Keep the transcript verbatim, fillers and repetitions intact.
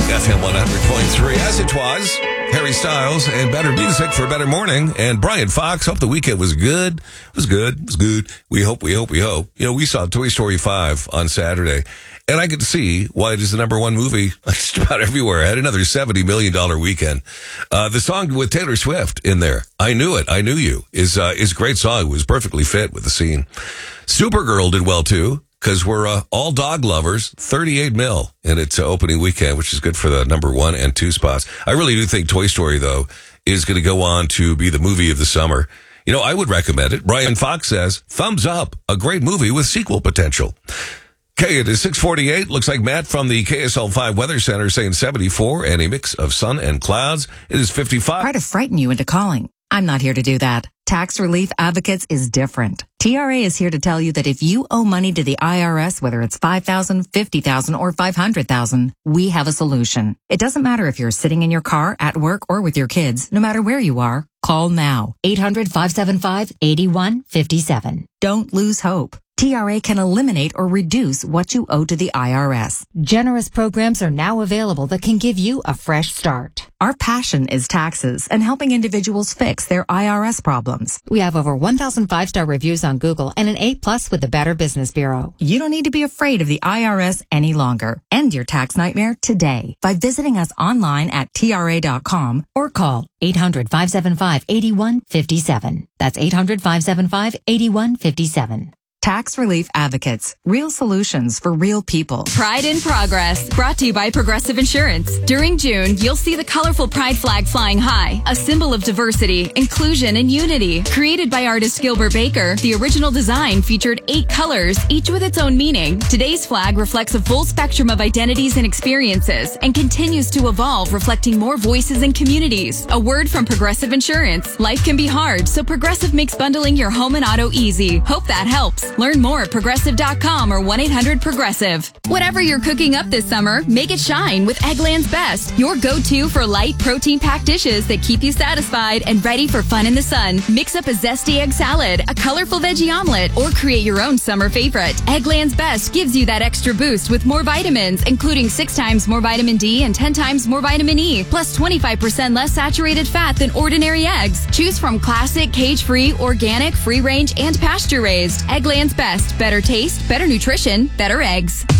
F M one hundred point three, as it was. Harry Styles and better music for a better morning. And Brian Fox, hope the weekend was good. It was good. It was good. We hope, we hope, we hope. You know, we saw Toy Story five on Saturday, and I could see why it is the number one movie just about everywhere. It had another seventy million dollars weekend. Uh, the song with Taylor Swift in there, I Knew It, I Knew You, is, uh, is a great song. It was perfectly fit with the scene. Supergirl did well too, because we're uh, all dog lovers. thirty-eight mil in its uh, opening weekend, which is good for the number one and two spots. I really do think Toy Story, though, is going to go on to be the movie of the summer. You know, I would recommend it. Brian Fox says, thumbs up, a great movie with sequel potential. Okay, it is six forty-eight. Looks like Matt from the K S L five Weather Center saying seventy-four and a mix of sun and clouds. It is fifty-five. Try to frighten you into calling. I'm not here to do that. Tax Relief Advocates is different. T R A is here to tell you that if you owe money to the I R S, whether it's five thousand dollars, fifty thousand dollars, or five hundred thousand dollars, we have a solution. It doesn't matter if you're sitting in your car, at work, or with your kids. No matter where you are, call now. eight hundred, five seven five, eight one five seven. Don't lose hope. T R A can eliminate or reduce what you owe to the I R S. Generous programs are now available that can give you a fresh start. Our passion is taxes and helping individuals fix their I R S problems. We have over one thousand five-star reviews on Google and an A plus with the Better Business Bureau. You don't need to be afraid of the I R S any longer. End your tax nightmare today by visiting us online at T R A dot com or call eight hundred, five seven five, eight one five seven. That's eight hundred, five seven five, eight one five seven. Tax Relief Advocates. Real solutions for real people. Pride in Progress. Brought to you by Progressive Insurance. During June, you'll see the colorful pride flag flying high, a symbol of diversity, inclusion, and unity. Created by artist Gilbert Baker, the original design featured eight colors, each with its own meaning. Today's flag reflects a full spectrum of identities and experiences and continues to evolve, reflecting more voices and communities. A word from Progressive Insurance. Life can be hard, so Progressive makes bundling your home and auto easy. Hope that helps. Learn more at progressive dot com or one eight hundred progressive. Whatever you're cooking up this summer, make it shine with Eggland's Best, your go-to for light protein-packed dishes that keep you satisfied and ready for fun in the sun. Mix up a zesty egg salad, a colorful veggie omelet, or create your own summer favorite. Eggland's Best gives you that extra boost with more vitamins, including six times more vitamin D and ten times more vitamin E, plus twenty-five percent less saturated fat than ordinary eggs. Choose from classic, cage-free, organic, free-range, and pasture-raised. Eggland's Best. Better taste, better nutrition, better eggs.